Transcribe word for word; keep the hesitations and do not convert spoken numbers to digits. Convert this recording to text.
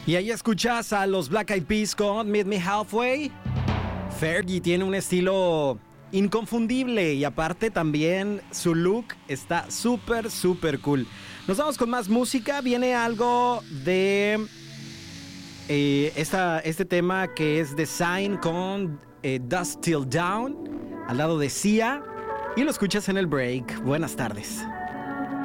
Y ahí escuchas a los Black Eyed Peas con Meet Me Halfway. Fergie tiene un estilo inconfundible y aparte también su look está súper, súper cool. Nos vamos con más música. Viene algo de eh, esta, este tema que es The Sign con eh, Dust Till Dawn al lado de Sia. Y lo escuchas en el break. Buenas tardes.